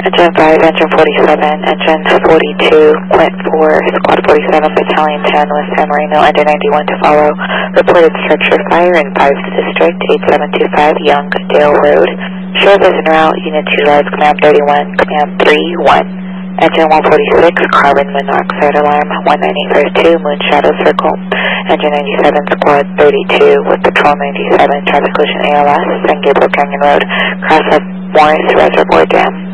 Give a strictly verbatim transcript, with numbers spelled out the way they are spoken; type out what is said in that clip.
Engine five, Engine forty-seven, Engine forty-two, Quint four, Squad forty-seven, Battalion ten, West San Marino, under ninety-one to follow. Reported structure fire in fifth District, eight seven two five, Youngdale Road. Shows as en route, Unit utilize Command thirty-one, Command three one. Engine one forty-six, carbon monoxide alarm, one ninety-five two, Moon Shadow Circle. Engine ninety-seven, Squad thirty-two, with Patrol ninety-seven, traffic collision A L S, San Gabriel Canyon Road, cross up Morris Reservoir Dam.